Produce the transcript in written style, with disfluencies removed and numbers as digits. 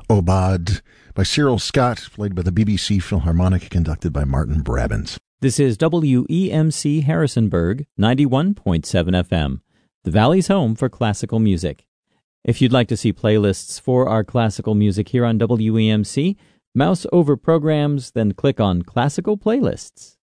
Obad by Cyril Scott, played by the BBC Philharmonic, conducted by Martin Brabants. This is WEMC Harrisonburg, 91.7 FM, the Valley's home for classical music. If you'd like to see playlists for our classical music here on WEMC, mouse over programs, then click on Classical Playlists.